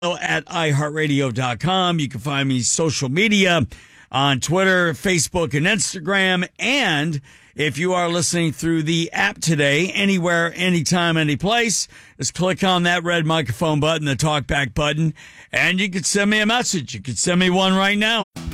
at iHeartRadio.com. You can find me social media on Twitter, Facebook, and Instagram. And if you are listening through the app today, anywhere, anytime, any place, just click on that red microphone button, the talkback button, and you can send me a message. You can send me one right now.